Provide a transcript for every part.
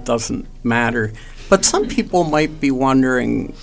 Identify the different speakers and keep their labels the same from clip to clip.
Speaker 1: doesn't matter. But some people might be wondering,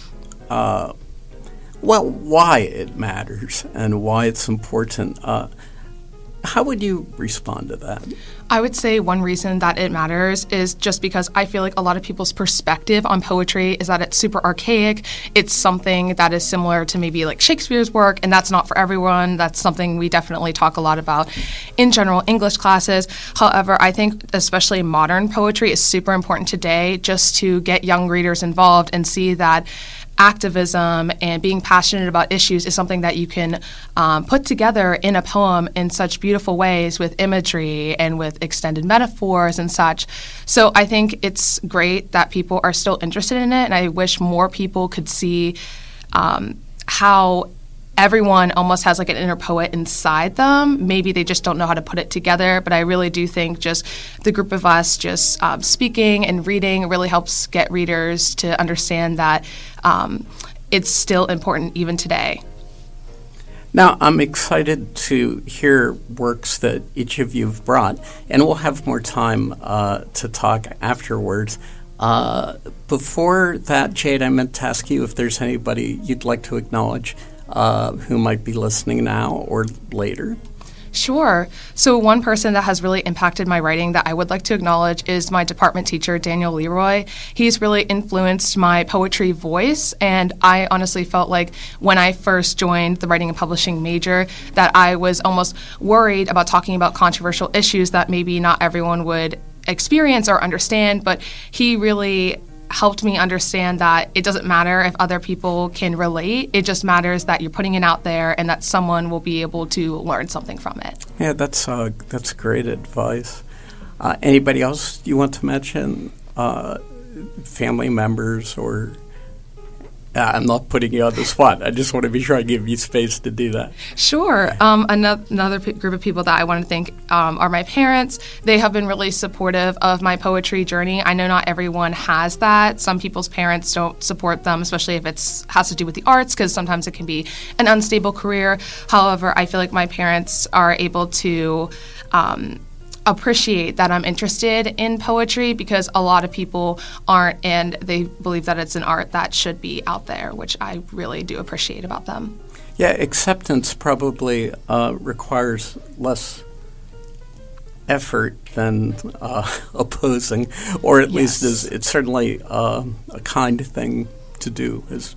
Speaker 1: why it matters and why it's important. How would you respond to that?
Speaker 2: I would say one reason that it matters is just because I feel like a lot of people's perspective on poetry is that it's super archaic. It's something that is similar to maybe like Shakespeare's work, and that's not for everyone. That's something we definitely talk a lot about in general English classes. However, I think especially modern poetry is super important today just to get young readers involved and see that activism and being passionate about issues is something that you can put together in a poem in such beautiful ways with imagery and with extended metaphors and such. So I think it's great that people are still interested in it, and I wish more people could see how everyone almost has like an inner poet inside them. Maybe they just don't know how to put it together, but I really do think just the group of us just speaking and reading really helps get readers to understand that it's still important even today.
Speaker 1: Now, I'm excited to hear works that each of you have brought, and we'll have more time to talk afterwards. Before that, Jade, I meant to ask you if there's anybody you'd like to acknowledge who might be listening now or later.
Speaker 2: Sure. So one person that has really impacted my writing that I would like to acknowledge is my department teacher, Daniel Leroy. He's really influenced my poetry voice, and I honestly felt like when I first joined the writing and publishing major that I was almost worried about talking about controversial issues that maybe not everyone would experience or understand, but he really helped me understand that it doesn't matter if other people can relate. It just matters that you're putting it out there and that someone will be able to learn something from it.
Speaker 1: Yeah, that's great advice. Anybody else you want to mention? Family members or... I'm not putting you on the spot. I just want to be sure I give you space to do that.
Speaker 2: Sure. Another group of people that I want to thank are my parents. They have been really supportive of my poetry journey. I know not everyone has that. Some people's parents don't support them, especially if it has to do with the arts, because sometimes it can be an unstable career. However, I feel like my parents are able to appreciate that I'm interested in poetry because a lot of people aren't, and they believe that it's an art that should be out there, which I really do appreciate about them.
Speaker 1: Yeah, acceptance probably requires less effort than opposing, or at least it's certainly a kind thing to do, is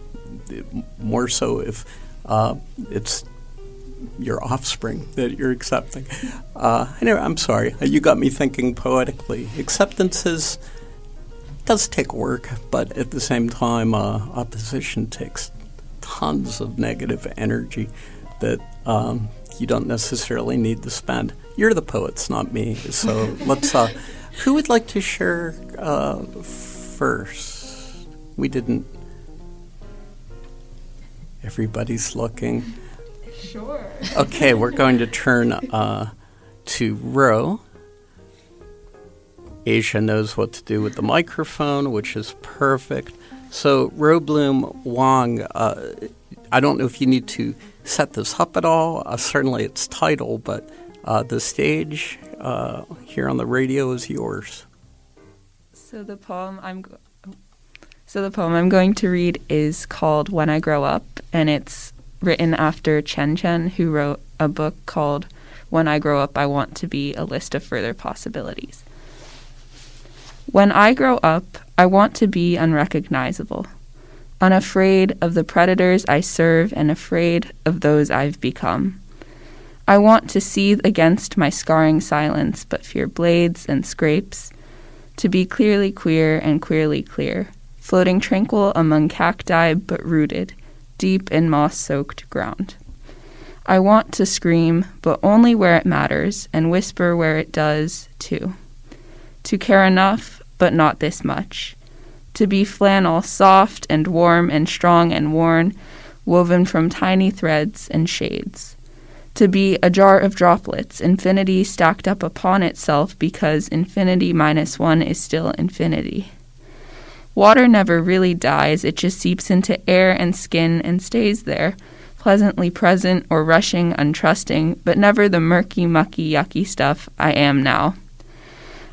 Speaker 1: more so if it's your offspring that you're accepting. Anyway, I'm sorry. You got me thinking poetically. Acceptance does take work, but at the same time, opposition takes tons of negative energy that you don't necessarily need to spend. You're the poets, not me. So let's. Who would like to share first? We didn't. Everybody's looking.
Speaker 2: Sure.
Speaker 1: Okay, we're going to turn to Ro. Asia knows what to do with the microphone, which is perfect. So, Ro Bloom Wong, I don't know if you need to set this up at all. Certainly its title, but the stage here on the radio is yours.
Speaker 3: So the poem I'm going to read is called When I Grow Up, and it's written after Chen Chen, who wrote a book called When I Grow Up, I Want to Be, a List of Further Possibilities. When I grow up, I want to be unrecognizable, unafraid of the predators I serve and afraid of those I've become. I want to seethe against my scarring silence, but fear blades and scrapes, to be clearly queer and queerly clear, floating tranquil among cacti but rooted, deep in moss-soaked ground. I want to scream, but only where it matters, and whisper where it does, too. To care enough, but not this much. To be flannel, soft and warm and strong and worn, woven from tiny threads and shades. To be a jar of droplets, infinity stacked up upon itself because infinity minus one is still infinity. Water never really dies, it just seeps into air and skin and stays there, pleasantly present or rushing, untrusting, but never the murky, mucky, yucky stuff I am now.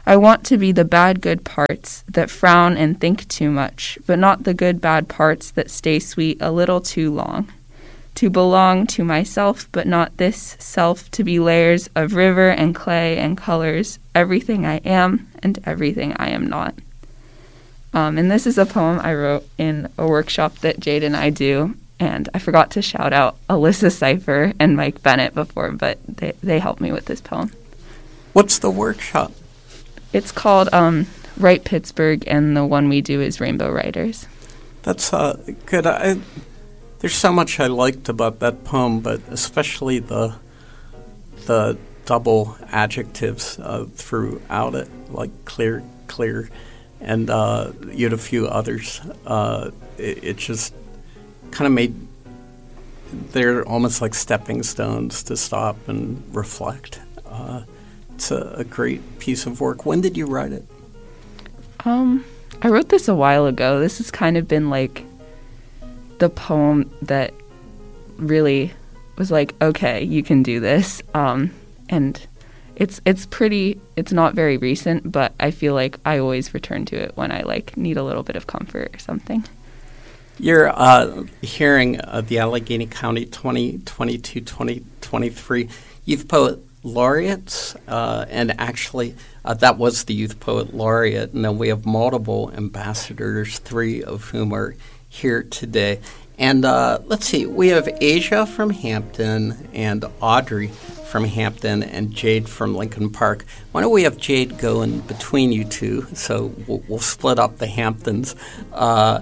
Speaker 3: I want to be the bad good parts that frown and think too much, but not the good bad parts that stay sweet a little too long. To belong to myself, but not this self, to be layers of river and clay and colors, everything I am and everything I am not. And this is a poem I wrote in a workshop that Jade and I do, and I forgot to shout out Alyssa Cipher and Mike Bennett before, but they helped me with this poem.
Speaker 1: What's the workshop?
Speaker 3: It's called Write Pittsburgh, and the one we do is Rainbow Writers.
Speaker 1: That's good. There's so much I liked about that poem, but especially the double adjectives throughout it, like clear, and you had a few others. It just kind of made, they're almost like stepping stones to stop and reflect. It's a great piece of work. When did you write it?
Speaker 3: I wrote this a while ago. This has kind of been like the poem that really was like, okay, you can do this. And it's not very recent, but I feel like I always return to it when I like need a little bit of comfort or something.
Speaker 1: You're hearing the Allegheny County 2022-2023 Youth Poet Laureates, and actually that was the Youth Poet Laureate, and then we have multiple ambassadors, 3 of whom are here today. And let's see, we have Asia from Hampton and Audrey from Hampton and Jade from Lincoln Park. Why don't we have Jade go in between you two, so we'll split up the Hamptons, we'll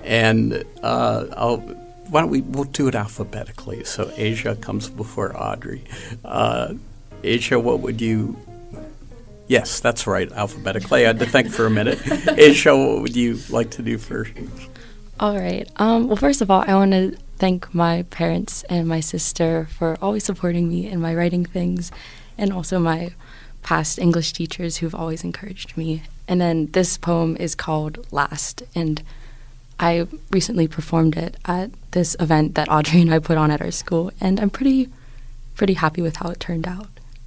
Speaker 1: do it alphabetically. So Asia comes before Audrey. Asia, what would you... Yes, that's right, alphabetically. I had to think for a minute. Asia, what would you like to do first?
Speaker 4: All right. Well, first of all, I want to thank my parents and my sister for always supporting me in my writing things, and also my past English teachers who've always encouraged me. And then this poem is called Last, and I recently performed it at this event that Audrey and I put on at our school, and I'm pretty happy with how it turned out.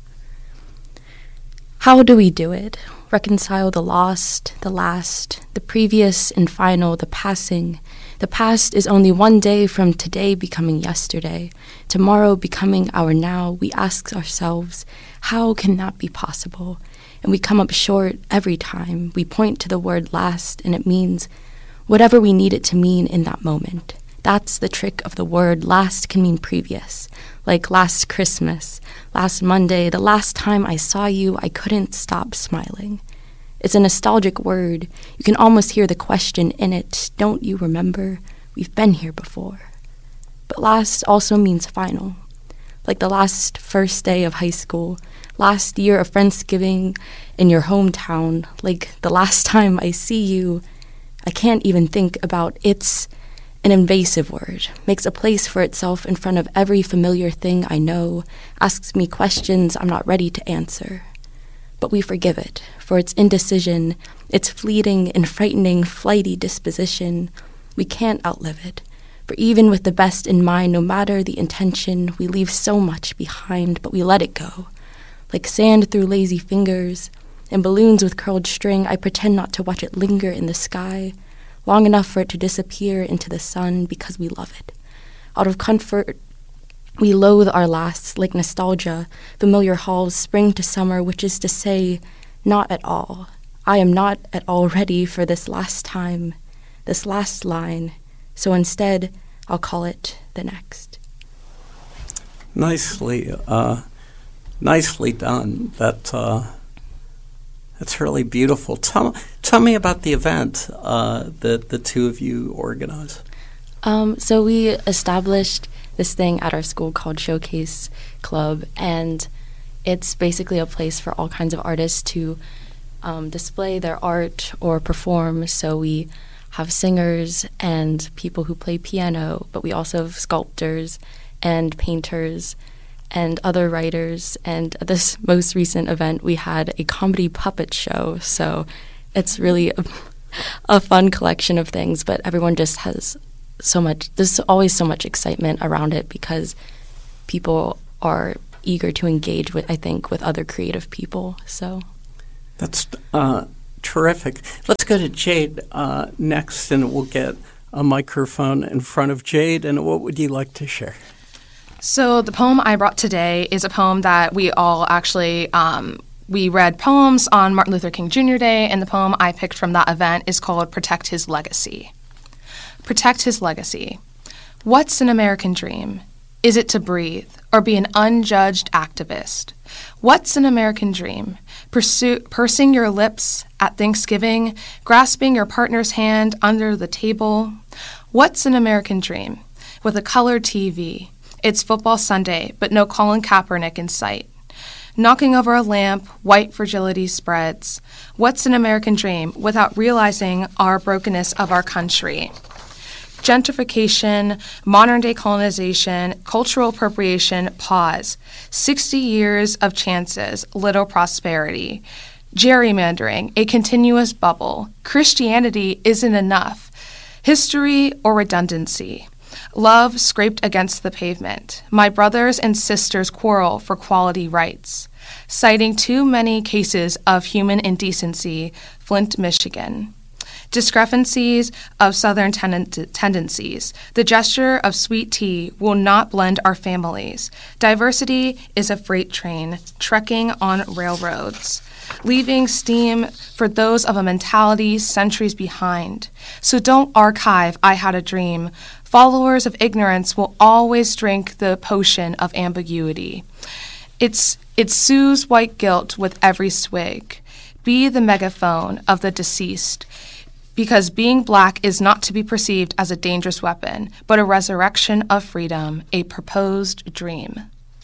Speaker 4: How do we do it? Reconcile the lost, the last, the previous and final, the passing. The past is only one day from today becoming yesterday, tomorrow becoming our now. We ask ourselves, how can that be possible? And we come up short every time. We point to the word last, and it means whatever we need it to mean in that moment. That's the trick of the word. Last can mean previous, like last Christmas, last Monday, the last time I saw you, I couldn't stop smiling. It's a nostalgic word. You can almost hear the question in it. Don't you remember? We've been here before. But last also means final, like the last first day of high school, last year of Friendsgiving in your hometown, like the last time I see you. I can't even think about it's an invasive word, makes a place for itself in front of every familiar thing I know, asks me questions I'm not ready to answer. But we forgive it for its indecision, its fleeting and frightening, flighty disposition. We can't outlive it, for even with the best in mind, no matter the intention, we leave so much behind, but we let it go. Like sand through lazy fingers, and balloons with curled string, I pretend not to watch it linger in the sky, long enough for it to disappear into the sun because we love it. Out of comfort, we loathe our lasts like nostalgia, familiar halls, spring to summer, which is to say, not at all. I am not at all ready for this last time, this last line, so instead, I'll call it the next.
Speaker 1: Nicely done. That's really beautiful. Tell me about the event that the two of you organized.
Speaker 4: So we established this thing at our school called Showcase Club, and it's basically a place for all kinds of artists to display their art or perform. So we have singers and people who play piano, but we also have sculptors and painters and other writers. And at this most recent event, we had a comedy puppet show. So it's really a fun collection of things, but everyone just has so much, there's always so much excitement around it because people are eager to engage with, I think, with other creative people. So
Speaker 1: That's terrific. Let's go to Jade next, and we'll get a microphone in front of Jade. And what would you like to share?
Speaker 2: So the poem I brought today is a poem that we all actually we read poems on Martin Luther King Jr. Day, and the poem I picked from that event is called Protect His Legacy. Protect his legacy. What's an American dream? Is it to breathe or be an unjudged activist? What's an American dream? Pursing your lips at Thanksgiving, grasping your partner's hand under the table. What's an American dream? With a colored TV. It's football Sunday, but no Colin Kaepernick in sight. Knocking over a lamp, white fragility spreads. What's an American dream without realizing our brokenness of our country? Gentrification, modern-day colonization, cultural appropriation, pause. 60 years of chances, little prosperity. Gerrymandering, a continuous bubble. Christianity isn't enough. History or redundancy. Love scraped against the pavement. My brothers and sisters quarrel for quality rights. Citing too many cases of human indecency, Flint, Michigan. Discrepancies of Southern tendencies. The gesture of sweet tea will not blend our families. Diversity is a freight train, trekking on railroads, leaving steam for those of a mentality centuries behind. So don't archive I Had a Dream. Followers of ignorance will always drink the potion of ambiguity. It soothes white guilt with every swig. Be the megaphone of the deceased. Because being black is not to be perceived as a dangerous weapon, but a resurrection of freedom, a proposed dream.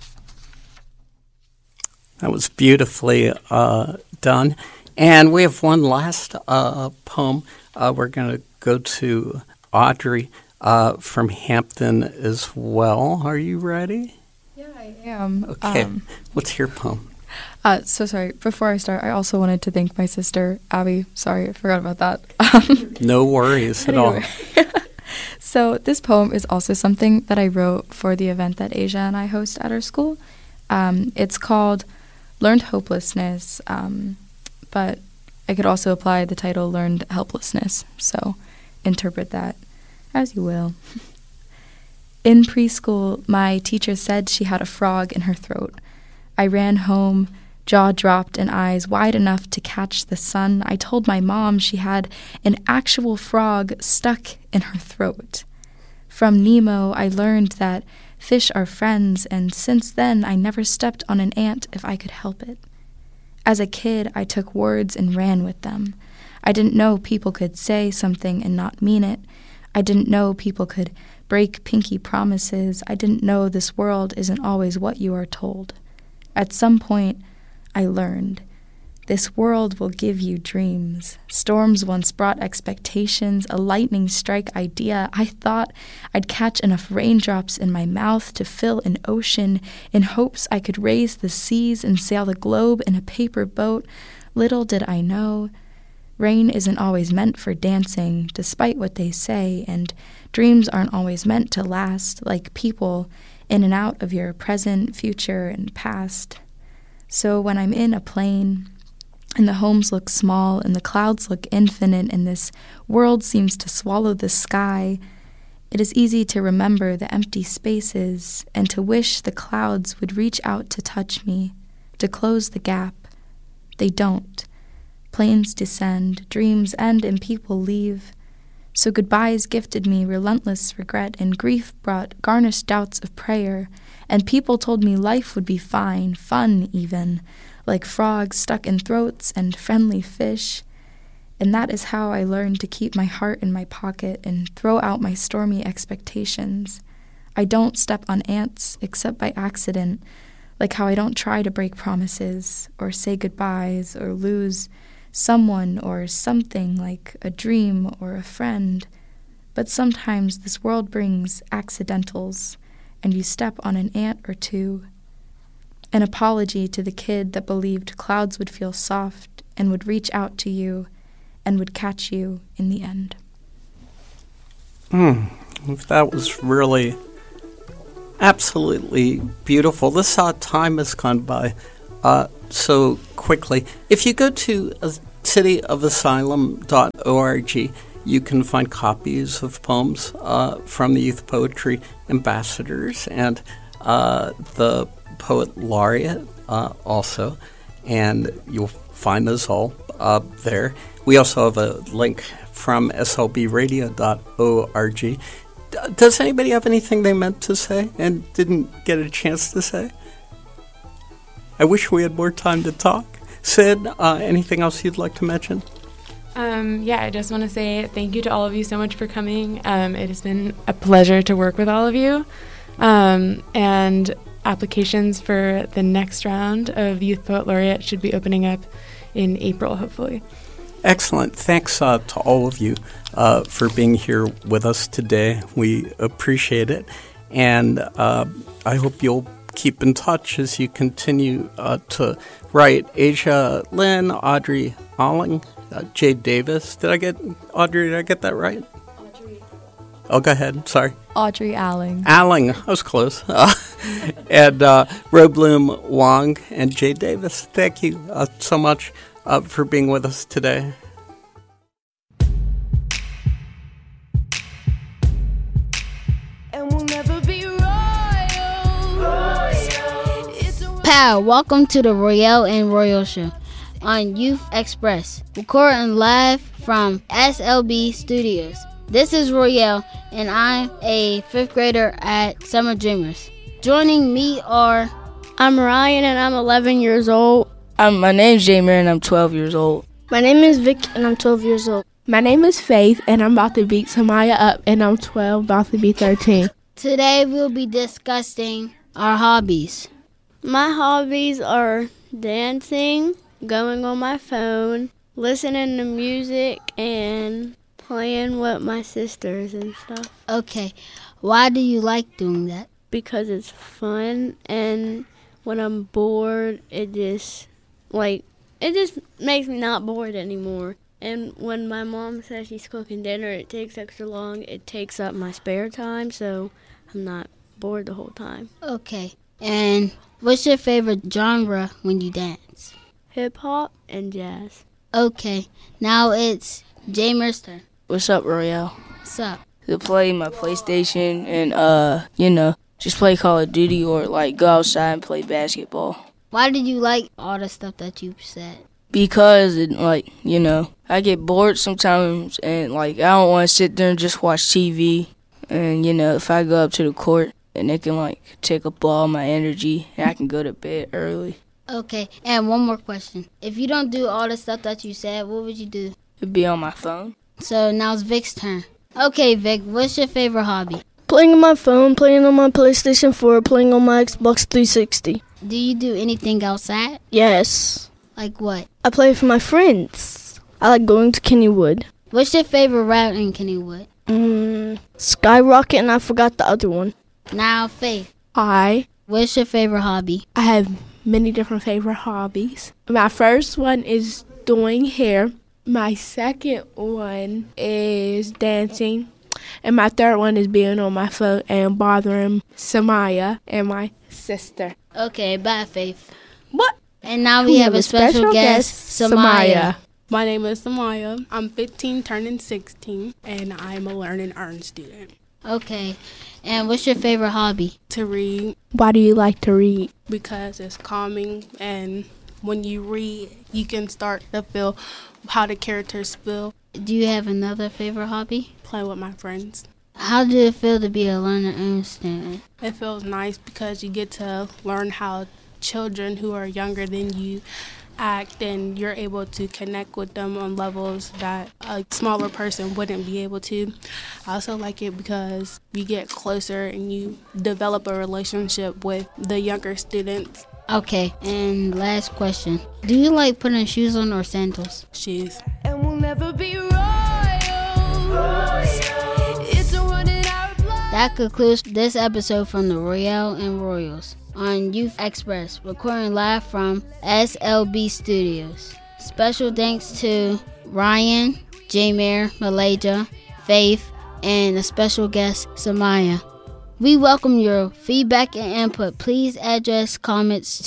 Speaker 1: That was beautifully done. And we have one last poem. We're going to go to Audrey from Hampton as well. Are you ready?
Speaker 5: Yeah, I am.
Speaker 1: Okay. What's your poem?
Speaker 5: So sorry, before I start, I also wanted to thank my sister, Abby. Sorry, I forgot about that.
Speaker 1: No worries at all.
Speaker 5: So this poem is also something that I wrote for the event that Asia and I host at our school. It's called Learned Hopelessness, but I could also apply the title Learned Helplessness, so interpret that as you will. In preschool, my teacher said she had a frog in her throat. I ran home, jaw dropped and eyes wide enough to catch the sun. I told my mom she had an actual frog stuck in her throat. From Nemo, I learned that fish are friends, and since then I never stepped on an ant if I could help it. As a kid, I took words and ran with them. I didn't know people could say something and not mean it. I didn't know people could break pinky promises. I didn't know this world isn't always what you are told. At some point, I learned, this world will give you dreams. Storms once brought expectations, a lightning strike idea. I thought I'd catch enough raindrops in my mouth to fill an ocean in hopes I could raise the seas and sail the globe in a paper boat. Little did I know, rain isn't always meant for dancing, despite what they say, and dreams aren't always meant to last, like people in and out of your present, future, and past. So when I'm in a plane, and the homes look small, and the clouds look infinite, and this world seems to swallow the sky, it is easy to remember the empty spaces, and to wish the clouds would reach out to touch me, to close the gap. They don't. Planes descend, dreams end, and people leave. So goodbyes gifted me relentless regret, and grief brought garnished doubts of prayer, and people told me life would be fine, fun even, like frogs stuck in throats and friendly fish. And that is how I learned to keep my heart in my pocket and throw out my stormy expectations. I don't step on ants except by accident, like how I don't try to break promises or say goodbyes or lose someone or something like a dream or a friend. But sometimes this world brings accidentals, and you step on an ant or two. An apology to the kid that believed clouds would feel soft and would reach out to you and would catch you in the end.
Speaker 1: That was really absolutely beautiful. This time has gone by So quickly, if you go to cityofasylum.org, you can find copies of poems from the Youth Poetry Ambassadors and the Poet Laureate also, and you'll find those all there. We also have a link from slbradio.org. Does anybody have anything they meant to say and didn't get a chance to say? I wish we had more time to talk. Sid, anything else you'd like to mention?
Speaker 6: I just want to say thank you to all of you so much for coming. It has been a pleasure to work with all of you. And applications for the next round of Youth Poet Laureate should be opening up in April, hopefully.
Speaker 1: Excellent. Thanks to all of you for being here with us today. We appreciate it. And I hope you'll keep in touch as you continue to write. Asia Lynn, Audrey Alling, Jade Davis. Did I get that right? Audrey. Oh, go ahead. Sorry.
Speaker 5: Audrey Alling.
Speaker 1: Alling. I was close. And Robloom Wong and Jade Davis. Thank you so much for being with us today.
Speaker 7: Pow! Welcome to the Royale and Royal Show on Youth Express, recording live from SLB Studios. This is Royale, and I'm a 5th grader at Summer Dreamers. Joining me are...
Speaker 8: I'm Ryan, and I'm 11 years old.
Speaker 9: My name's Jamer, and I'm 12 years old.
Speaker 10: My name is Vic, and I'm 12 years old.
Speaker 11: My name is Faith, and I'm about to beat Samaya up, and I'm 12, about to be 13.
Speaker 7: Today we'll be discussing our hobbies.
Speaker 8: My hobbies are dancing, going on my phone, listening to music, and playing with my sisters and stuff.
Speaker 7: Okay, why do you like doing that?
Speaker 8: Because it's fun, and when I'm bored, it just makes me not bored anymore. And when my mom says she's cooking dinner, it takes extra long. It takes up my spare time, so I'm not bored the whole time.
Speaker 7: Okay, and what's your favorite genre when you dance?
Speaker 8: Hip-hop and jazz.
Speaker 7: Okay, now it's Jamer's turn.
Speaker 9: What's up, Royale?
Speaker 7: What's up?
Speaker 9: To play my PlayStation and, just play Call of Duty or, go outside and play basketball.
Speaker 7: Why did you like all the stuff that you said?
Speaker 9: Because, I get bored sometimes and, I don't want to sit there and just watch TV. And, if I go up to the court and it can, take up all my energy, and I can go to bed early.
Speaker 7: Okay, and one more question. If you don't do all the stuff that you said, what would you do?
Speaker 9: It'd be on my phone.
Speaker 7: So now it's Vic's turn. Okay, Vic, what's your favorite hobby?
Speaker 10: Playing on my phone, playing on my PlayStation 4, playing on my Xbox 360.
Speaker 7: Do you do anything outside?
Speaker 10: Yes.
Speaker 7: Like what?
Speaker 10: I play with my friends. I like going to Kennywood.
Speaker 7: What's your favorite route in Kennywood?
Speaker 10: Skyrocket, and I forgot the other one.
Speaker 7: Now, Faith.
Speaker 11: Hi.
Speaker 7: What's your favorite hobby?
Speaker 11: I have many different favorite hobbies. My first one is doing hair. My second one is dancing. And my third one is being on my phone and bothering Samaya and my sister.
Speaker 7: Okay, bye, Faith.
Speaker 11: What?
Speaker 7: And now we have a special guest, Samaya.
Speaker 12: My name is Samaya. I'm 15, turning 16, and I'm a Learn and Earn student.
Speaker 7: Okay. And what's your favorite hobby?
Speaker 12: To read.
Speaker 11: Why do you like to read?
Speaker 12: Because it's calming, and when you read, you can start to feel how the characters feel.
Speaker 7: Do you have another favorite hobby?
Speaker 12: Play with my friends.
Speaker 7: How did it feel to be a Learn and Earn student?
Speaker 12: It feels nice because you get to learn how children who are younger than you act, and you're able to connect with them on levels that a smaller person wouldn't be able to. I also like it because you get closer and you develop a relationship with the younger students.
Speaker 7: Okay, and last question. Do you like putting shoes on or sandals?
Speaker 12: Shoes.
Speaker 13: And we'll never be royal. It's a running our blood.
Speaker 7: That concludes this episode from the Royale and Royals on Youth Express, recording live from SLB Studios. Special thanks to Ryan, Jamer, Malaysia, Faith, and a special guest, Samaya. We welcome your feedback and input. Please address comments to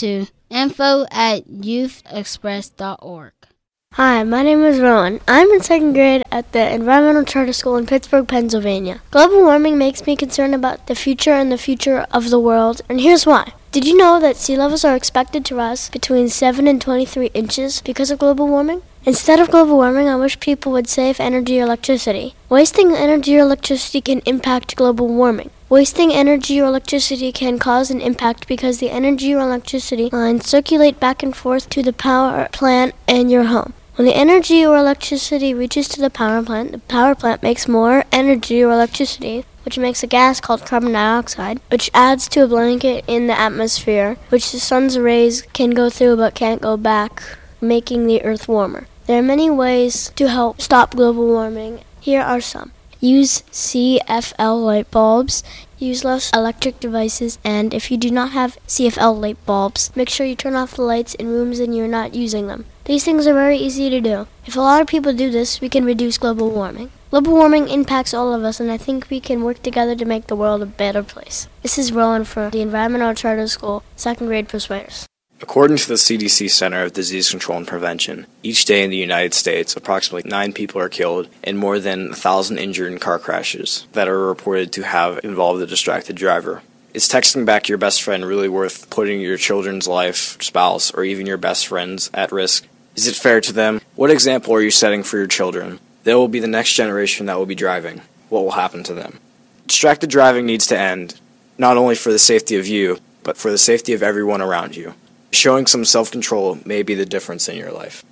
Speaker 7: info@youthexpress.org.
Speaker 10: Hi, my name is Rowan. I'm in 2nd grade at the Environmental Charter School in Pittsburgh, Pennsylvania. Global warming makes me concerned about the future and the future of the world, and here's why. Did you know that sea levels are expected to rise between 7 and 23 inches because of global warming? Instead of global warming, I wish people would save energy or electricity. Wasting energy or electricity can impact global warming. Wasting energy or electricity can cause an impact because the energy or electricity lines circulate back and forth to the power plant and your home. When the energy or electricity reaches to the power plant makes more energy or electricity, which makes a gas called carbon dioxide, which adds to a blanket in the atmosphere, which the sun's rays can go through but can't go back, making the earth warmer. There are many ways to help stop global warming. Here are some. Use CFL light bulbs, use less electric devices, and if you do not have CFL light bulbs, make sure you turn off the lights in rooms and you're not using them. These things are very easy to do. If a lot of people do this, we can reduce global warming. Global warming impacts all of us, and I think we can work together to make the world a better place. This is Rowan for the Environmental Charter School, 2nd grade Persuaders.
Speaker 14: According to the CDC Center of Disease Control and Prevention, each day in the United States, approximately 9 people are killed and more than 1,000 injured in car crashes that are reported to have involved a distracted driver. Is texting back your best friend really worth putting your children's life, spouse, or even your best friends at risk? Is it fair to them? What example are you setting for your children? They will be the next generation that will be driving. What will happen to them? Distracted driving needs to end, not only for the safety of you, but for the safety of everyone around you. Showing some self-control may be the difference in your life.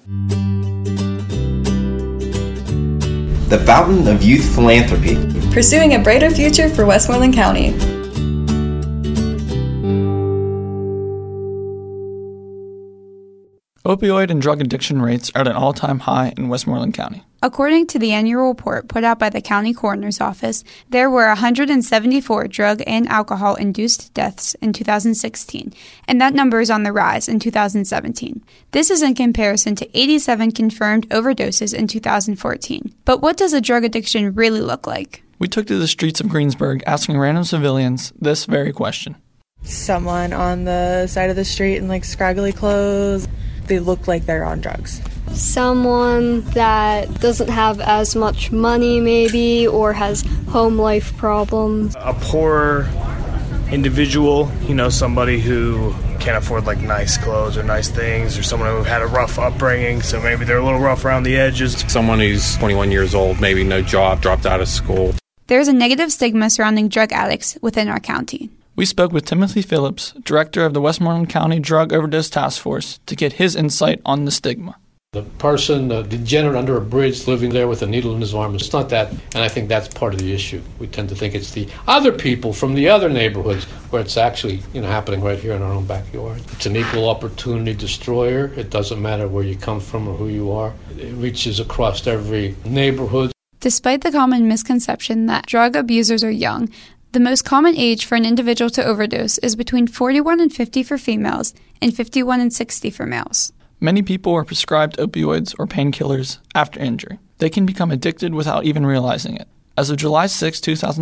Speaker 15: The Fountain of Youth Philanthropy.
Speaker 16: Pursuing a brighter future for Westmoreland County.
Speaker 17: Opioid and drug addiction rates are at an all-time high in Westmoreland County.
Speaker 18: According to the annual report put out by the County Coroner's Office, there were 174 drug and alcohol-induced deaths in 2016, and that number is on the rise in 2017. This is in comparison to 87 confirmed overdoses in 2014. But what does a drug addiction really look like?
Speaker 17: We took to the streets of Greensburg asking random civilians this very question.
Speaker 19: Someone on the side of the street in scraggly clothes. They look like they're on drugs.
Speaker 20: Someone that doesn't have as much money maybe or has home life problems.
Speaker 21: A poor individual, somebody who can't afford nice clothes or nice things, or someone who had a rough upbringing, so maybe they're a little rough around the edges.
Speaker 22: Someone who's 21 years old, maybe no job, dropped out of school.
Speaker 18: There's a negative stigma surrounding drug addicts within our county.
Speaker 17: We spoke with Timothy Phillips, director of the Westmoreland County Drug Overdose Task Force, to get his insight on the stigma.
Speaker 23: The person, degenerate under a bridge, living there with a needle in his arm, it's not that, and I think that's part of the issue. We tend to think it's the other people from the other neighborhoods where it's actually, happening right here in our own backyard. It's an equal opportunity destroyer. It doesn't matter where you come from or who you are. It reaches across every neighborhood.
Speaker 18: Despite the common misconception that drug abusers are young, the most common age for an individual to overdose is between 41 and 50 for females and 51 and 60 for males.
Speaker 17: Many people are prescribed opioids or painkillers after injury. They can become addicted without even realizing it. As of July 6,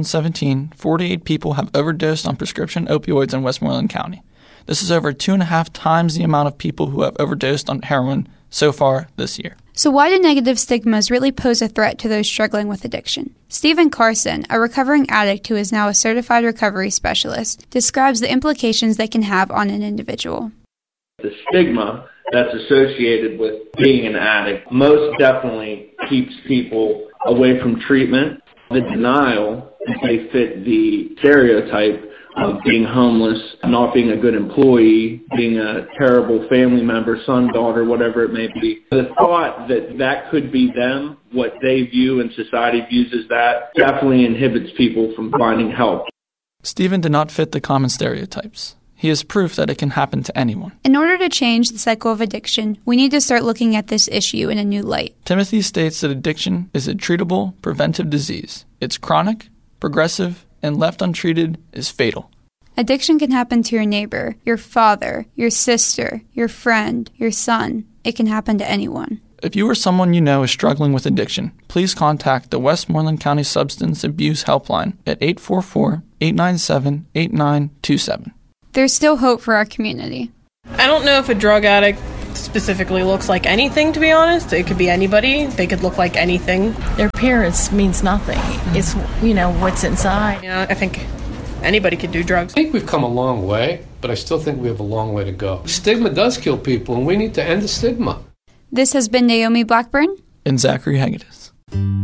Speaker 17: 2017, 48 people have overdosed on prescription opioids in Westmoreland County. This is over 2.5 times the amount of people who have overdosed on heroin so far this year.
Speaker 18: So why do negative stigmas really pose a threat to those struggling with addiction? Stephen Carson, a recovering addict who is now a certified recovery specialist, describes the implications they can have on an individual.
Speaker 24: The stigma that's associated with being an addict most definitely keeps people away from treatment. The denial, if they fit the stereotype of being homeless, not being a good employee, being a terrible family member, son, daughter, whatever it may be. The thought that that could be them, what they view and society views as that, definitely inhibits people from finding help.
Speaker 17: Stephen did not fit the common stereotypes. He is proof that it can happen to anyone.
Speaker 18: In order to change the cycle of addiction, we need to start looking at this issue in a new light.
Speaker 17: Timothy states that addiction is a treatable, preventive disease. It's chronic, progressive, and left untreated is fatal.
Speaker 18: Addiction can happen to your neighbor, your father, your sister, your friend, your son. It can happen to anyone.
Speaker 17: If you or someone you know is struggling with addiction, please contact the Westmoreland County Substance Abuse Helpline at 844-897-8927.
Speaker 18: There's still hope for our community.
Speaker 2: I don't know if a drug addict specifically looks like anything, to be honest. It could be anybody. They could look like anything.
Speaker 3: Their appearance means nothing. It's, what's inside.
Speaker 2: I think anybody could do drugs.
Speaker 23: I think we've come a long way, but I still think we have a long way to go. Stigma does kill people, and we need to end the stigma.
Speaker 18: This has been Naomi Blackburn
Speaker 17: and Zachary Hagedis.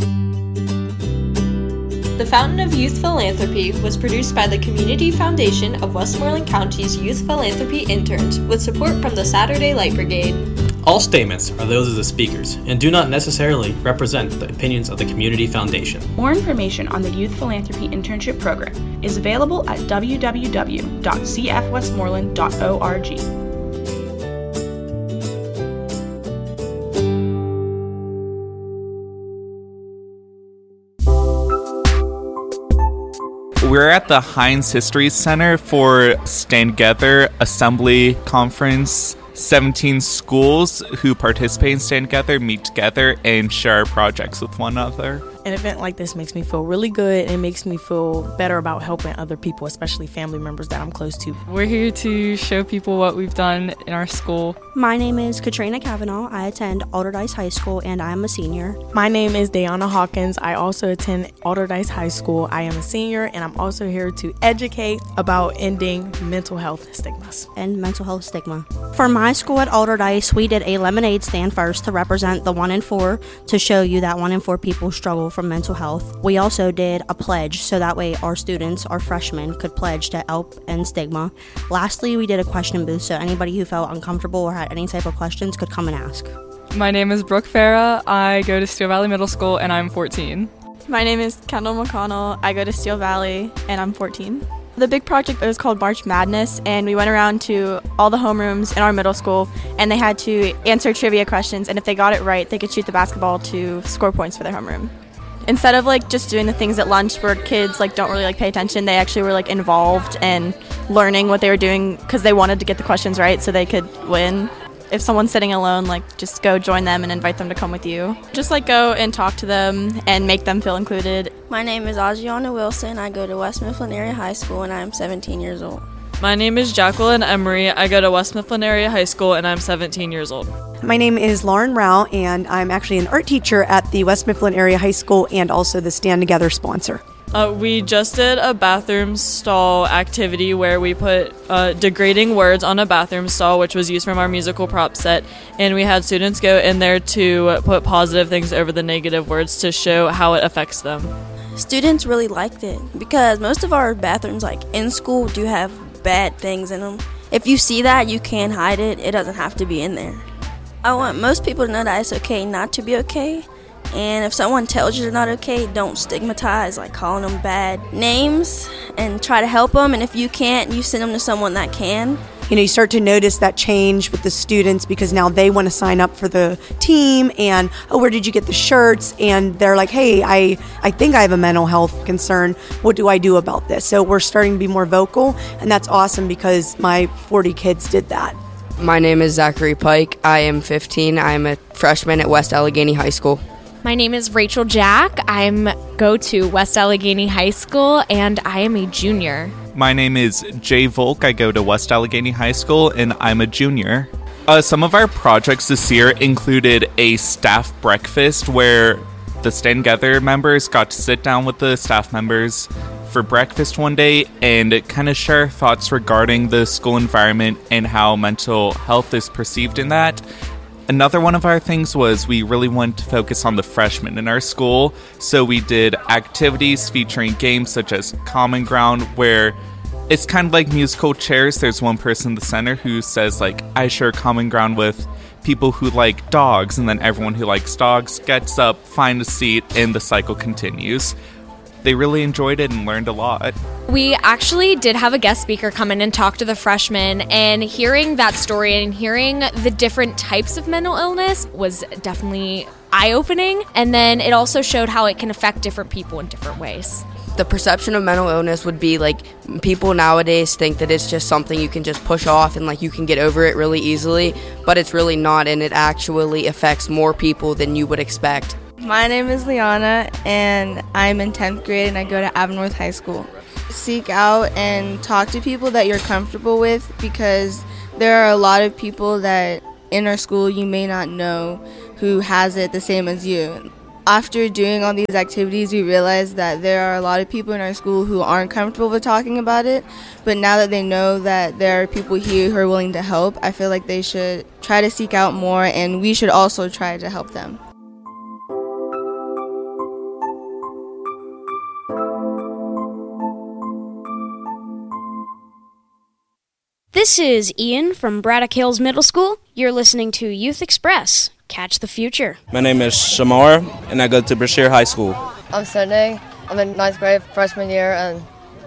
Speaker 4: The Fountain of Youth Philanthropy was produced by the Community Foundation of Westmoreland County's Youth Philanthropy Interns with support from the Saturday Light Brigade.
Speaker 6: All statements are those of the speakers and do not necessarily represent the opinions of the Community Foundation.
Speaker 25: More information on the Youth Philanthropy Internship Program is available at www.cfwestmoreland.org.
Speaker 26: We're at the Heinz History Center for Stand Together Assembly Conference. 17 schools who participate in Stand Together meet together and share projects with one another.
Speaker 27: An event like this makes me feel really good, and it makes me feel better about helping other people, especially family members that I'm close to.
Speaker 28: We're here to show people what we've done in our school.
Speaker 29: My name is Katrina Cavanaugh. I attend Alderdice High School, and I am a senior.
Speaker 27: My name is Dayana Hawkins. I also attend Alderdice High School. I am a senior, and I'm also here to educate about ending mental health stigmas.
Speaker 29: And mental health stigma. For my school at Alderdice, we did a lemonade stand first to represent the 1 in 4, to show you that 1 in 4 people struggle from mental health. We also did a pledge, so that way our students, our freshmen, could pledge to help end stigma. Lastly, we did a question booth, so anybody who felt uncomfortable or had any type of questions could come and ask.
Speaker 28: My name is Brooke Farah. I go to Steel Valley Middle School, and I'm 14.
Speaker 30: My name is Kendall McConnell. I go to Steel Valley, and I'm 14. The big project was called March Madness, and we went around to all the homerooms in our middle school, and they had to answer trivia questions, and if they got it right, they could shoot the basketball to score points for their homeroom. Instead of just doing the things at lunch where kids don't really pay attention, they actually were involved and learning what they were doing because they wanted to get the questions right so they could win. If someone's sitting alone, just go join them and invite them to come with you. Just go and talk to them and make them feel included.
Speaker 31: My name is Adriana Wilson. I go to West Mifflin Area High School, and I am 17 years old.
Speaker 28: My name is Jacqueline Emery. I go to West Mifflin Area High School, and I'm 17 years old.
Speaker 32: My name is Lauren Rao, and I'm actually an art teacher at the West Mifflin Area High School and also the Stand Together sponsor.
Speaker 28: We just did a bathroom stall activity where we put degrading words on a bathroom stall, which was used from our musical prop set, and we had students go in there to put positive things over the negative words to show how it affects them.
Speaker 31: Students really liked it because most of our bathrooms in school do have bad things in them. If you see that, you can hide it. It doesn't have to be in there. I want most people to know that it's okay not to be okay. And if someone tells you they're not okay, don't stigmatize, calling them bad names, and try to help them. And if you can't, you send them to someone that can.
Speaker 32: You start to notice that change with the students because now they want to sign up for the team and, where did you get the shirts? And they're like, hey, I think I have a mental health concern. What do I do about this? So we're starting to be more vocal, and that's awesome because my 40 kids did that.
Speaker 33: My name is Zachary Pike. I am 15. I'm a freshman at West Allegheny High School.
Speaker 34: My name is Rachel Jack. I go to West Allegheny High School, and I am a junior.
Speaker 26: My name is Jay Volk. I go to West Allegheny High School, and I'm a junior. Some of our projects this year included a staff breakfast where the Stand Together members got to sit down with the staff members for breakfast one day and kind of share thoughts regarding the school environment and how mental health is perceived in that. Another one of our things was we really wanted to focus on the freshmen in our school, so we did activities featuring games such as Common Ground, where it's kind of like musical chairs. There's one person in the center who says, I share common ground with people who like dogs, and then everyone who likes dogs gets up, finds a seat, and the cycle continues. They really enjoyed it and learned a lot.
Speaker 34: We actually did have a guest speaker come in and talk to the freshmen, and hearing that story and hearing the different types of mental illness was definitely eye-opening, and then it also showed how it can affect different people in different ways.
Speaker 33: The perception of mental illness would be people nowadays think that it's just something you can just push off and you can get over it really easily, but it's really not, and it actually affects more people than you would expect.
Speaker 35: My name is Liana, and I'm in 10th grade, and I go to Avonworth High School. Seek out and talk to people that you're comfortable with because There are a lot of people that in our school you may not know who has it the same as you. After doing all these activities, we realized that there are a lot of people in our school who aren't comfortable with talking about it, but now that they know that there are people here who are willing to help, I feel like they should try to seek out more, and we should also try to help them.
Speaker 1: This is Ian from Braddock Hills Middle School. You're listening to Youth Express. Catch the future.
Speaker 5: My name is Shamar, and I go to Brashear High School.
Speaker 7: I'm Sunday. I'm in 9th grade, freshman year, and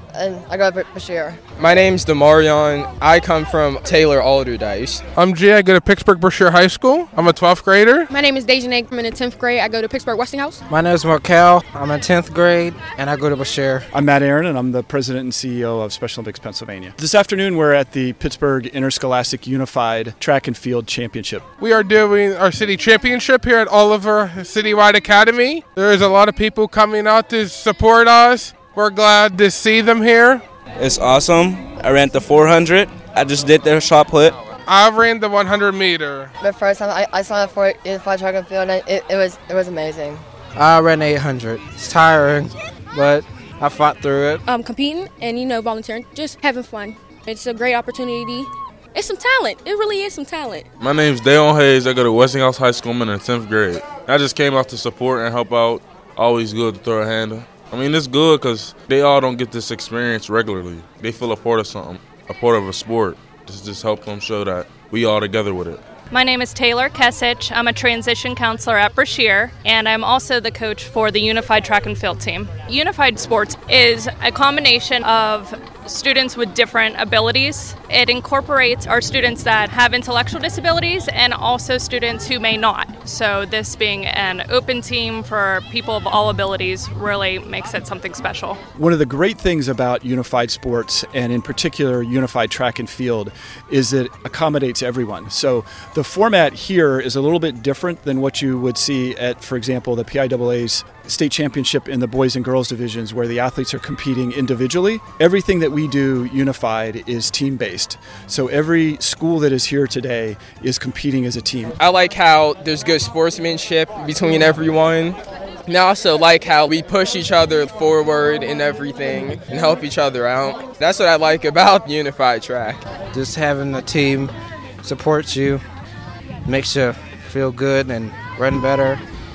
Speaker 7: I go to Brashear.
Speaker 8: My name's Demarion. I come from Taylor Alderdice.
Speaker 9: I'm Jay. I go to Pittsburgh Brashear High School. I'm a 12th grader.
Speaker 10: My name is Dejanay. I'm in the 10th grade. I go to Pittsburgh Westinghouse.
Speaker 11: My name is Markel. I'm in 10th grade, and I go to Brashear.
Speaker 12: I'm Matt Aaron, and I'm the president and CEO of Special Olympics Pennsylvania. This afternoon, we're at the Pittsburgh Interscholastic Unified Track and Field Championship.
Speaker 9: We are doing our city championship here at Oliver Citywide Academy. There is a lot of people coming out to support us. We're glad to see them here.
Speaker 5: It's awesome. I ran the 400. I just did the shot put.
Speaker 9: I ran the 100 meter.
Speaker 7: The first time I signed up for Unified Track and Field, and it was amazing.
Speaker 11: I ran 800. It's tiring, but I fought through it.
Speaker 10: Competing and, volunteering, just having fun. It's a great opportunity. It's some talent. It really is some talent.
Speaker 13: My name's Dayon Hayes. I go to Westinghouse High School. I'm in the 10th grade. I just came out to support and help out. Always good to throw a handle. I mean, it's good because they all don't get this experience regularly. They feel a part of something, a part of a sport. Just help them show that we all together with it.
Speaker 14: My name is Taylor Kesich. I'm a transition counselor at Brashear, and I'm also the coach for the Unified Track and Field team. Unified Sports is a combination of students with different abilities. It incorporates our students that have intellectual disabilities and also students who may not. So this being an open team for people of all abilities really makes it something special.
Speaker 12: One of the great things about Unified Sports, and in particular Unified Track and Field, is that it accommodates everyone. So the format here is a little bit different than what you would see at, for example, the PIAA's state championship in the boys and girls divisions, where the athletes are competing individually. Everything that we do unified is team-based. So every school that is here today is competing as a team.
Speaker 8: I like how there's good sportsmanship between everyone. And I also like how we push each other forward in everything and help each other out. That's what I like about Unified Track.
Speaker 11: Just having a team support you makes you feel good and run better.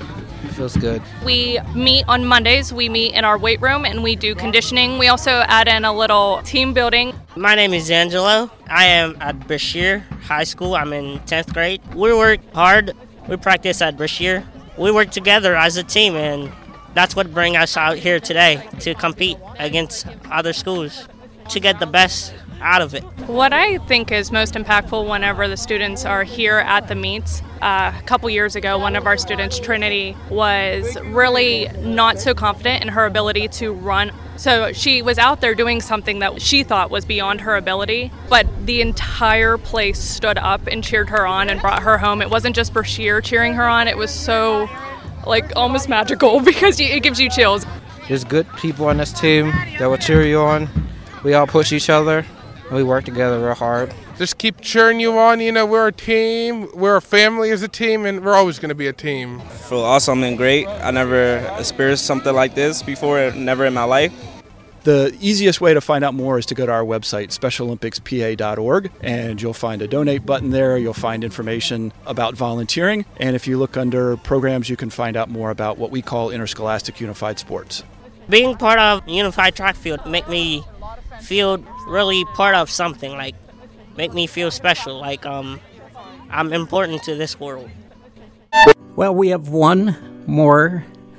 Speaker 11: Feels good.
Speaker 14: We meet on Mondays. We meet in our weight room and we do conditioning. We also add in a little team building.
Speaker 15: My name is Angelo. I am at Brashear High School. I'm in 10th grade. We work hard. We practice at Brashear. We work together as a team, and that's what brings us out here today, to compete against other schools, to get the best out of it.
Speaker 14: What I think is most impactful whenever the students are here at the meets, a couple years ago, one of our students, Trinity, was really not so confident in her ability to run. So she was out there doing something that she thought was beyond her ability, but the entire place stood up and cheered her on and brought her home. It wasn't just Brashear cheering her on, it was so almost magical because it gives you chills.
Speaker 11: There's good people on this team that will cheer you on. We all push each other. We work together real hard.
Speaker 9: Just keep cheering you on. We're a team. We're a family as a team, and we're always going to be a team.
Speaker 5: Feel awesome and great. I never experienced something like this before, never in my life.
Speaker 12: The easiest way to find out more is to go to our website, specialolympicspa.org, and you'll find a donate button there. You'll find information about volunteering, and if you look under programs, you can find out more about what we call Interscholastic Unified Sports.
Speaker 15: Being part of Unified Track Field make me feel really part of something, make me feel special, I'm important to this world.
Speaker 16: Well, we have one more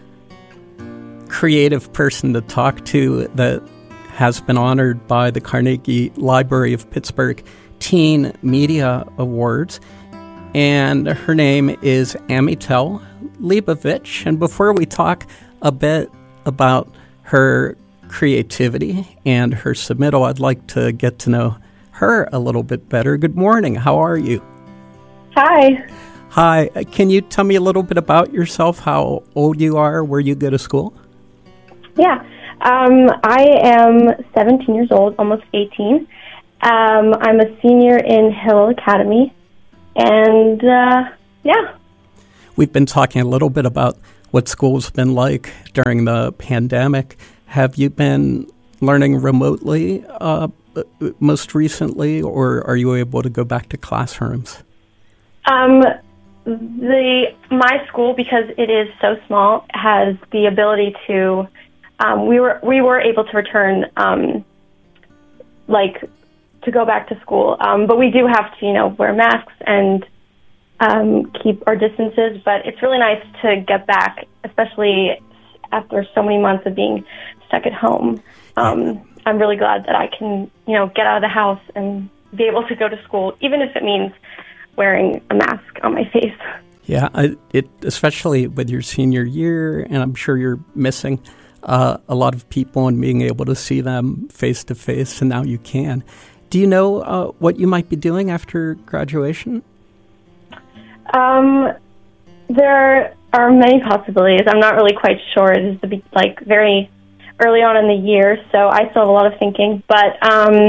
Speaker 16: creative person to talk to that has been honored by the Carnegie Library of Pittsburgh Teen Media Awards, and her name is Amitel Leibovich. And before we talk a bit about her creativity and her submittal, I'd like to get to know her a little bit better. Good morning. How are you?
Speaker 19: Hi.
Speaker 16: Hi. Can you tell me a little bit about yourself, how old you are, where you go to school?
Speaker 19: Yeah. I am 17 years old, almost 18. I'm a senior in Hill Academy, and yeah.
Speaker 16: We've been talking a little bit about what school's been like during the pandemic. Have you been learning remotely most recently, or are you able to go back to classrooms?
Speaker 19: My school, because it is so small, has the ability to. We were able to return, to go back to school, but we do have to, wear masks and keep our distances. But it's really nice to get back, especially after so many months of being stuck at home. I'm really glad that I can, get out of the house and be able to go to school, even if it means wearing a mask on my face.
Speaker 16: Yeah, especially with your senior year, and I'm sure you're missing a lot of people and being able to see them face to face, and now you can. Do you know what you might be doing after graduation?
Speaker 19: There are many possibilities. I'm not really quite sure. It is very early on in the year, so I still have a lot of thinking. But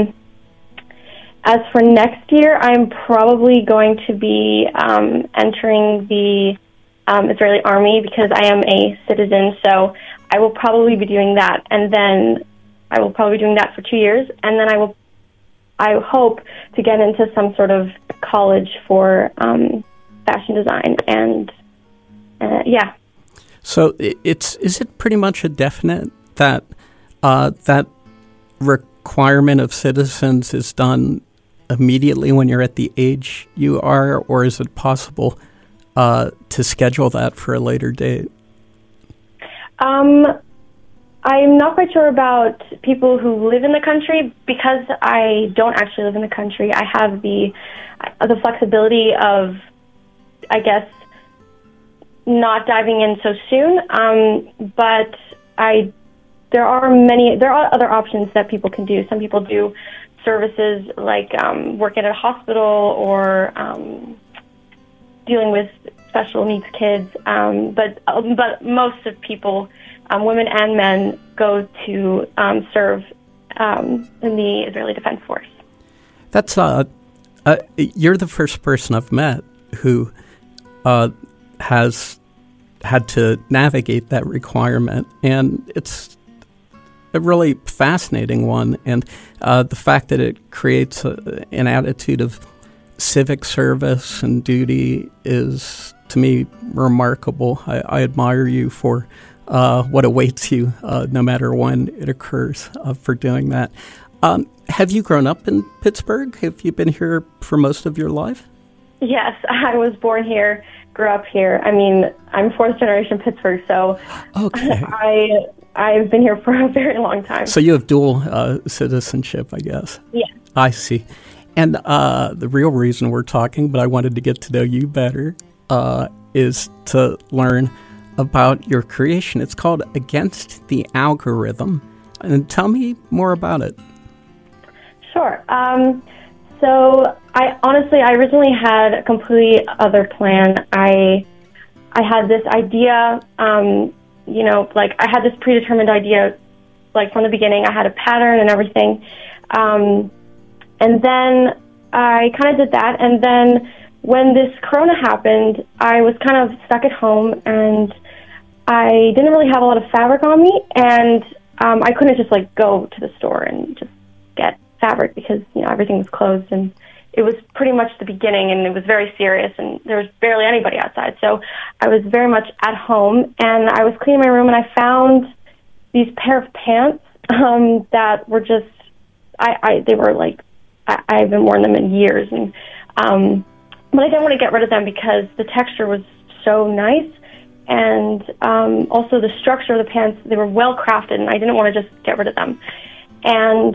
Speaker 19: as for next year, I'm probably going to be entering the Israeli army because I am a citizen, so I will probably be doing that. And then I will probably be doing that for 2 years, and then I hope to get into some sort of college for fashion design, and yeah.
Speaker 16: So is it pretty much a definite that that requirement of citizens is done immediately when you're at the age you are, or is it possible to schedule that for a later date?
Speaker 19: I'm not quite sure about people who live in the country because I don't actually live in the country. I have the flexibility of, I guess, not diving in so soon. But there are other options that people can do. Some people do services like working at a hospital or dealing with special needs kids. But most of people, women and men, go to serve in the Israeli Defense Force.
Speaker 16: That's you're the first person I've met who has had to navigate that requirement, and it's a really fascinating one. And the fact that it creates an attitude of civic service and duty is, to me, remarkable. I admire you for what awaits you, no matter when it occurs, for doing that. Have you grown up in Pittsburgh? Have you been here for most of your life?
Speaker 19: Yes, I was born here, grew up here. I mean, I'm fourth generation Pittsburgh, so
Speaker 16: okay.
Speaker 19: I've been here for a very long time.
Speaker 16: So you have dual citizenship, I guess.
Speaker 19: Yeah.
Speaker 16: I see. And the real reason we're talking, but I wanted to get to know you better, is to learn about your creation. It's called Against the Algorithm. And tell me more about it.
Speaker 19: Sure. So I originally had a completely other plan. I had this idea, I had this predetermined idea, from the beginning. I had a pattern and everything. And then I kind of did that. And then when this corona happened, I was kind of stuck at home, and I didn't really have a lot of fabric on me, and I couldn't just go to the store and just get fabric because everything was closed, and it was pretty much the beginning, and it was very serious, and there was barely anybody outside. So I was very much at home, and I was cleaning my room, and I found these pair of pants that were just I've been wearing them in years, and but I didn't want to get rid of them because the texture was so nice. And also the structure of the pants, they were well crafted, and I didn't want to just get rid of them. And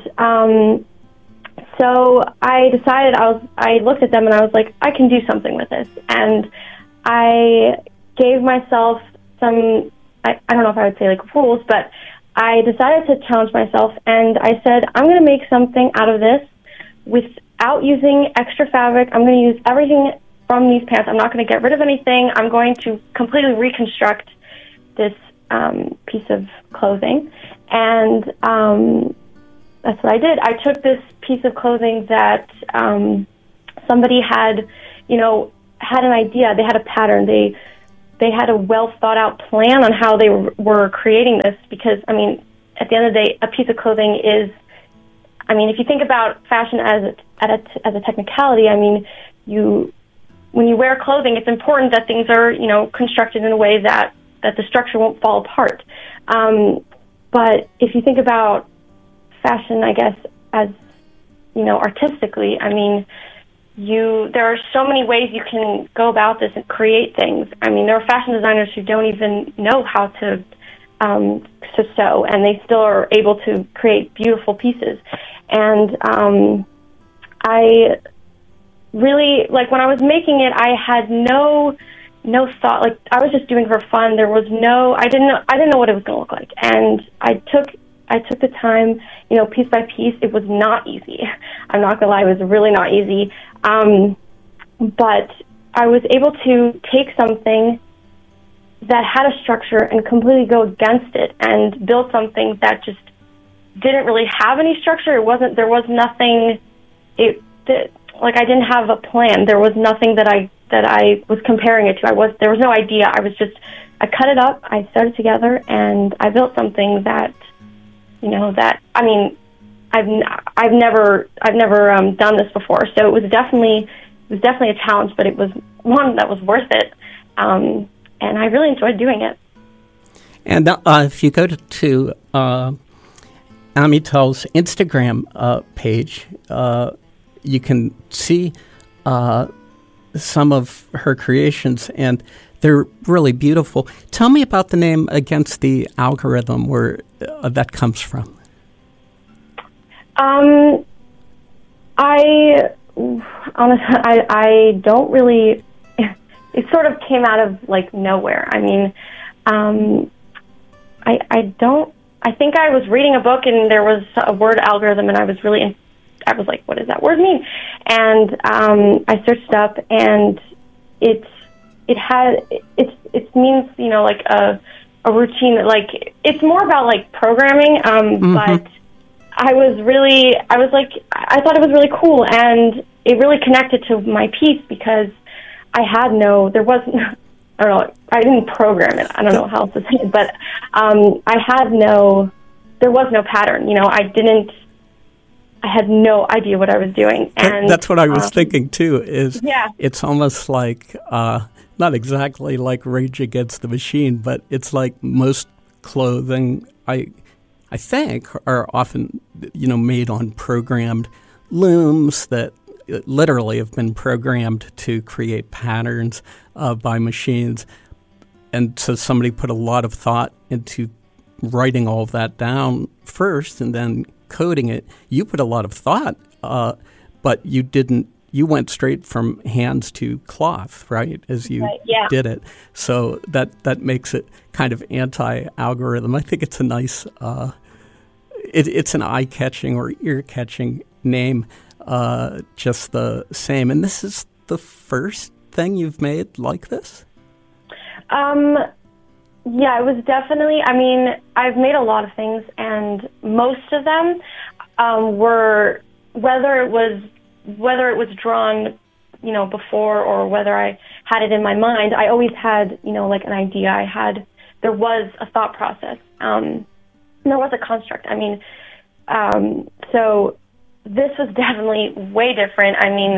Speaker 19: so I decided, I looked at them and I was like, I can do something with this. And I gave myself some, I don't know if I would say rules, but I decided to challenge myself, and I said, I'm going to make something out of this without using extra fabric. I'm going to use everything from these pants. I'm not going to get rid of anything. I'm going to completely reconstruct this piece of clothing. And that's what I did. I took this piece of clothing that somebody had, had an idea. They had a pattern. They had a well thought out plan on how they were creating this, because, I mean, at the end of the day, a piece of clothing is, I mean, if you think about fashion as a technicality, I mean, when you wear clothing, it's important that things are, constructed in a way that the structure won't fall apart. But if you think about fashion, I guess, as, artistically, I mean, there are so many ways you can go about this and create things. I mean, there are fashion designers who don't even know how to sew, and they still are able to create beautiful pieces. And I really, like, when I was making it, I had no thought. Like, I was just doing it for fun. There was I didn't know what it was going to look like. And I took the time, piece by piece. It was not easy. I'm not going to lie, it was really not easy. But I was able to take something that had a structure and completely go against it and build something that just didn't really have any structure. There was nothing, like, I didn't have a plan. There was nothing that I was comparing it to. There was no idea. I cut it up, I sewed it together, and I built something that, I mean, I've never done this before. So it was definitely a challenge, but it was one that was worth it. And I really enjoyed doing it.
Speaker 16: And if you go to Amitel's Instagram page, you can see some of her creations, and they're really beautiful. Tell me about the name Against the Algorithm, where that comes from.
Speaker 19: I don't really. It sort of came out of, like, nowhere. I mean, I think I was reading a book and there was a word algorithm, and I was like, what does that word mean? And I searched it up, and it means, like a routine that, like, it's more about, like, programming, but I thought it was really cool, and it really connected to my piece, because I didn't program it. I don't know how else to say it, but there was no pattern. I had no idea what I was doing. And
Speaker 16: that's what I was thinking too,
Speaker 19: yeah.
Speaker 16: It's almost like, not exactly like Rage Against the Machine, but it's like most clothing, I think, are often, made on programmed looms that literally have been programmed to create patterns by machines. And so somebody put a lot of thought into writing all of that down first and then coding it. You put a lot of thought, but you went straight from hands to cloth, right, as you did it. So that makes it kind of anti-algorithm. I think it's a nice, it's an eye-catching or ear-catching name, just the same. And this is the first thing you've made like this?
Speaker 19: Yeah, it was definitely, I mean, I've made a lot of things, and most of them were, whether it was drawn, before, or whether I had it in my mind, I always had, like, an idea. There was a thought process. There was a construct. I mean, so this was definitely way different. I mean,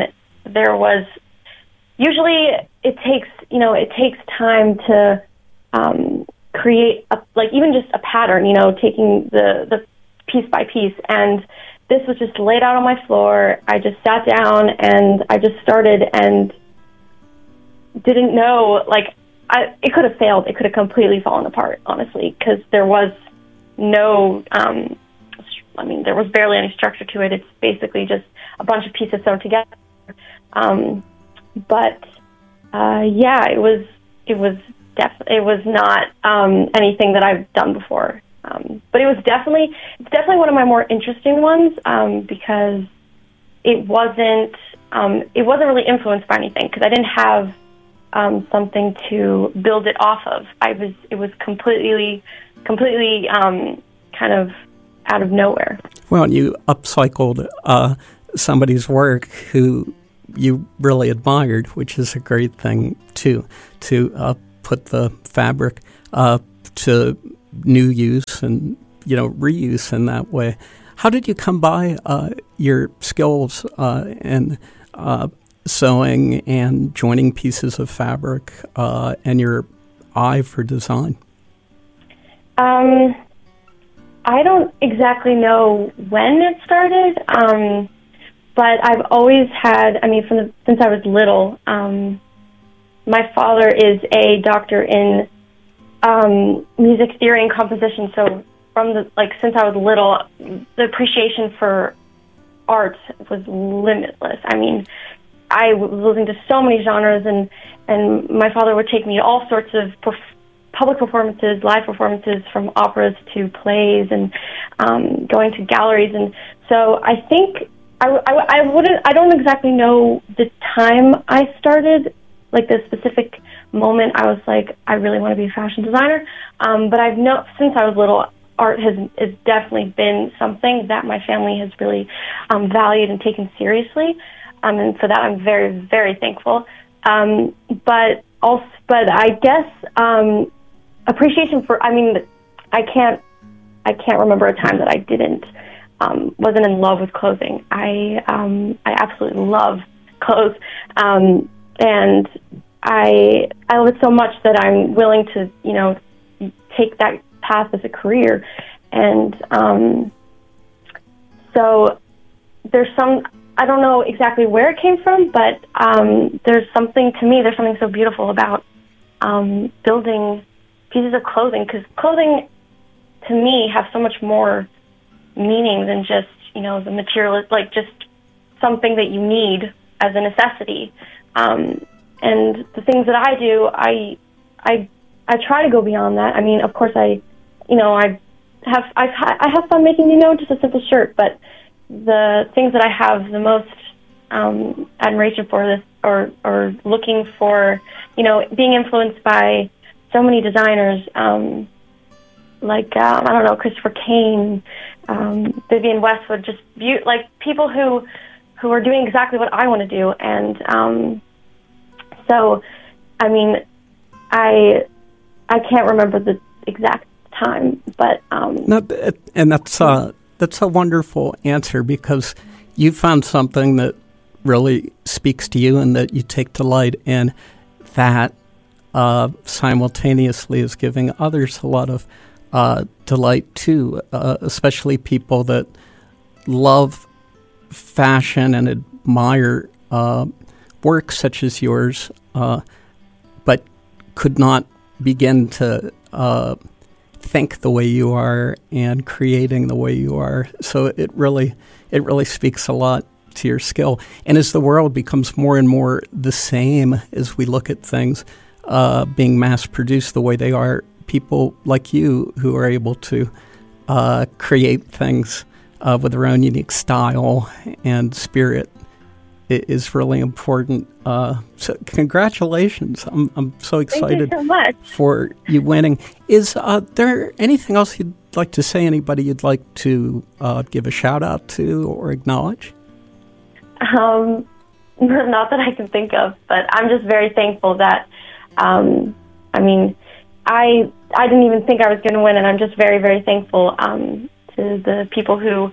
Speaker 19: usually it takes time to create even just a pattern, taking the piece by piece. And this was just laid out on my floor. I just sat down and I just started, and didn't know, it could have failed. It could have completely fallen apart, honestly, because there was no, there was barely any structure to it. It's basically just a bunch of pieces sewn together. It was not anything that I've done before. But it's definitely one of my more interesting ones, because it wasn't really influenced by anything, because I didn't have something to build it off of. It was completely kind of out of nowhere.
Speaker 16: Well, and you upcycled somebody's work who you really admired, which is a great thing, too, to put the fabric to new use and, reuse in that way. How did you come by your skills in sewing and joining pieces of fabric and your eye for design?
Speaker 19: I don't exactly know when it started, but I've always had, since I was little, my father is a doctor in music theory and composition, so since I was little, the appreciation for art was limitless. I was listening to so many genres, and my father would take me to all sorts of public performances, live performances, from operas to plays, and going to galleries. And so I think I don't exactly know the time I started, like the specific moment I was like, I really want to be a fashion designer. But I've known since I was little, art has definitely been something that my family has really valued and taken seriously. And for that, I'm very, very thankful. But I guess appreciation for, I can't remember a time that I wasn't in love with clothing. I absolutely love clothes. And I love it so much that I'm willing to, take that path as a career. And so there's I don't know exactly where it came from, but there's something so beautiful about building pieces of clothing, because clothing to me have so much more meaning than just, the material, like just something that you need as a necessity. And the things that I do, I try to go beyond that. Of course I have fun making, just a simple shirt, but the things that I have the most admiration for or looking for, being influenced by so many designers, Christopher Kane, Vivienne Westwood, just people who are doing exactly what I want to do. And so, I can't remember the exact time, but
Speaker 16: and that's a wonderful answer, because you found something that really speaks to you and that you take delight in, that simultaneously is giving others a lot of delight too, especially people that love fashion and admire work such as yours, but could not begin to think the way you are and creating the way you are. So it really speaks a lot to your skill. And as the world becomes more and more the same, as we look at things being mass-produced the way they are, people like you who are able to create things with their own unique style and spirit is really important. So congratulations. I'm so excited.
Speaker 19: Thank you so much.
Speaker 16: For you winning. Is there anything else you'd like to say, anybody you'd like to give a shout out to or acknowledge?
Speaker 19: Not that I can think of, but I'm just very thankful that, I didn't even think I was going to win, and I'm just very, very thankful to the people who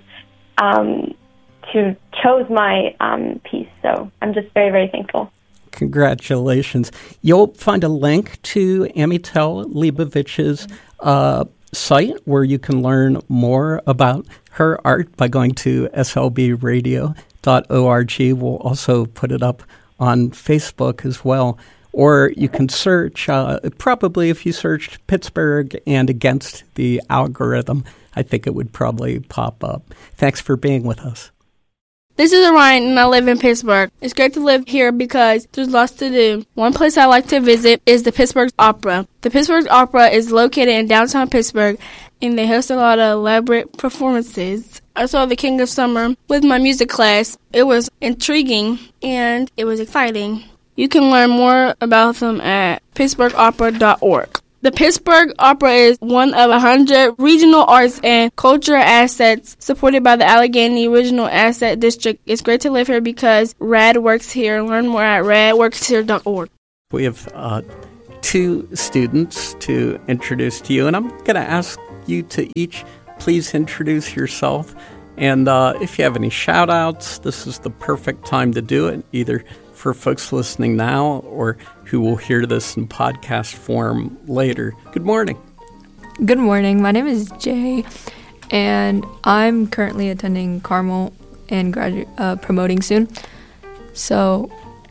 Speaker 19: chose my piece. So I'm just very, very thankful.
Speaker 16: Congratulations. You'll find a link to Amitel Leibovich's site where you can learn more about her art by going to slbradio.org. We'll also put it up on Facebook as well. Or you can search, probably if you searched Pittsburgh and Against the Algorithm, I think it would probably pop up. Thanks for being with us.
Speaker 10: This is Orion, and I live in Pittsburgh. It's great to live here because there's lots to do. One place I like to visit is the Pittsburgh Opera. The Pittsburgh Opera is located in downtown Pittsburgh, and they host a lot of elaborate performances. I saw The King of Summer with my music class. It was intriguing, and it was exciting. You can learn more about them at pittsburghopera.org. The Pittsburgh Opera is one of 100 regional arts and cultural assets supported by the Allegheny Regional Asset District. It's great to live here because RAD works here. Learn more at radworkshere.org.
Speaker 16: We have 2 students to introduce to you, and I'm going to ask you to each please introduce yourself. And if you have any shout-outs, this is the perfect time to do it, either for folks listening now or who will hear this in podcast form later. Good morning.
Speaker 2: Good morning. My name is Jay, and I'm currently attending Carmel and promoting soon. So...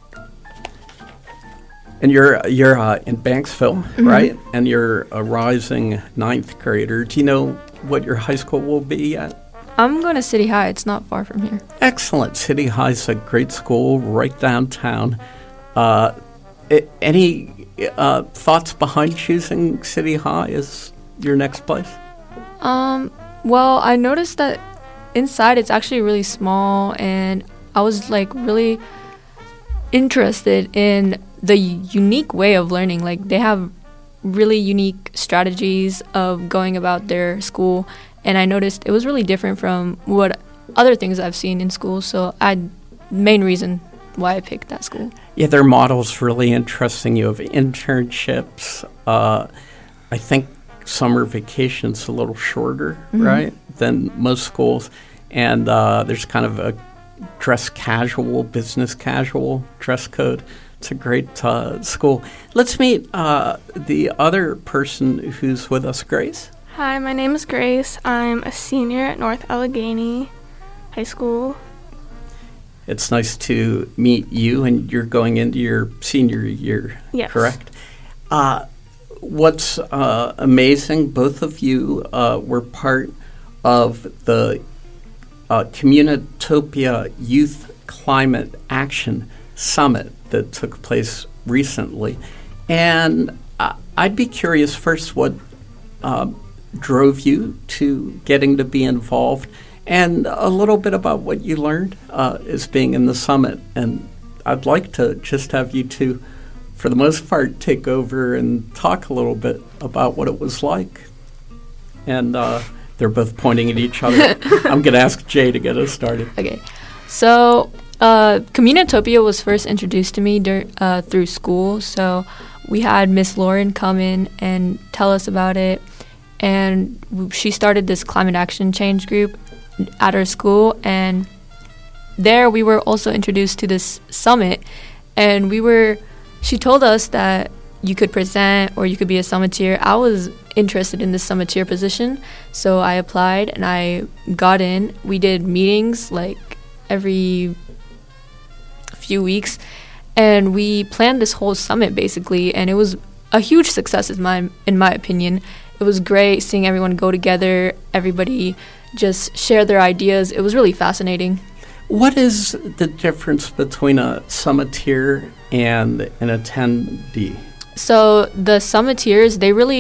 Speaker 16: And you're in Banksville, right? And you're a rising 9th grader. Do you know what your high school will be yet?
Speaker 2: I'm going to City High. It's not far from here.
Speaker 16: Excellent. City High's a great school right downtown. Any thoughts behind choosing City High as your next place?
Speaker 2: Well, I noticed that inside it's actually really small, and I was really interested in the unique way of learning. They have really unique strategies of going about their school, and I noticed it was really different from what other things I've seen in school. So main reason why I picked that school.
Speaker 16: Yeah, their model's really interesting. You have internships. I think summer vacation's a little shorter, right, than most schools. And there's kind of a dress casual, business casual dress code. It's a great school. Let's meet the other person who's with us, Grace.
Speaker 3: Hi, my name is Grace. I'm a senior at North Allegheny High School.
Speaker 16: It's nice to meet you, and you're going into your senior year,
Speaker 3: yes.
Speaker 16: Correct? What's amazing, both of you were part of the Communitopia Youth Climate Action Summit that took place recently. And I'd be curious first what drove you to getting to be involved, and a little bit about what you learned as being in the summit. And I'd like to just have you two, for the most part, take over and talk a little bit about what it was like. And they're both pointing at each other. I'm going to ask Jay to get us started.
Speaker 2: Okay. So Communitopia was first introduced to me through school. So we had Miss Lauren come in and tell us about it. And she started this climate action change group at our school. And there we were also introduced to this summit. And she told us that you could present or you could be a summiteer. I was interested in this summiteer position. So I applied and I got in. We did meetings every few weeks, and we planned this whole summit basically, and it was a huge success in my opinion. It was great seeing everyone go together, everybody just share their ideas. It was really fascinating.
Speaker 16: What is the difference between a summiteer and an attendee?
Speaker 2: So the summiteers,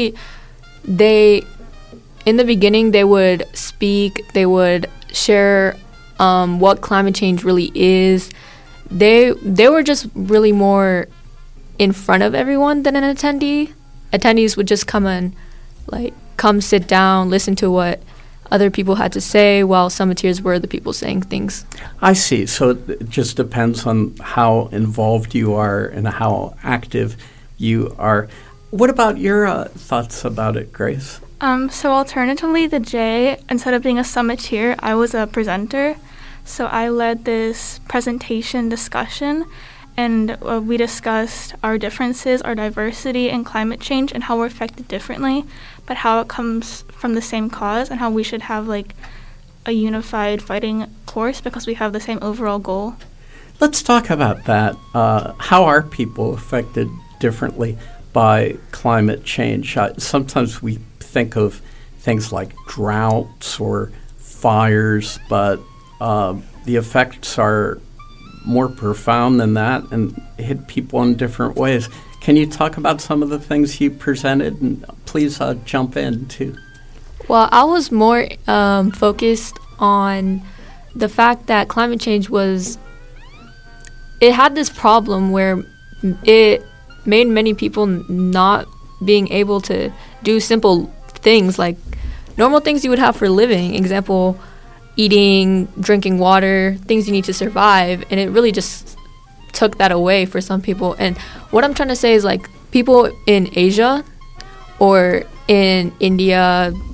Speaker 2: they in the beginning they would speak, they would share what climate change really is. They were just really more in front of everyone than an attendee. Attendees would just come sit down, listen to what other people had to say, while summiteers were the people saying things.
Speaker 16: I see. So it just depends on how involved you are and how active you are. What about your thoughts about it, Grace?
Speaker 3: So alternatively, the J, instead of being a summiteer, I was a presenter. So I led this presentation discussion, and we discussed our differences, our diversity, and climate change, and how we're affected differently, but how it comes from the same cause, and how we should have a unified fighting force because we have the same overall goal.
Speaker 16: Let's talk about that. How are people affected differently by climate change? Sometimes we think of things like droughts or fires, but the effects are more profound than that and hit people in different ways. Can you talk about some of the things you presented? And please jump in, too.
Speaker 2: Well, I was more focused on the fact that climate change it had this problem where it made many people not being able to do simple things like normal things you would have for a living. Example, eating, drinking water, things you need to survive. And it really just took that away for some people. And what I'm trying to say is, like, people in Asia or in India,